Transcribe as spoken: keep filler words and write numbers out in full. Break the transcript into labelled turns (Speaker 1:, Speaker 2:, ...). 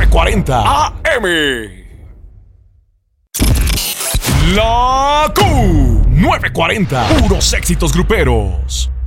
Speaker 1: cuarenta A M. La Q novecientos cuarenta. Puros éxitos gruperos.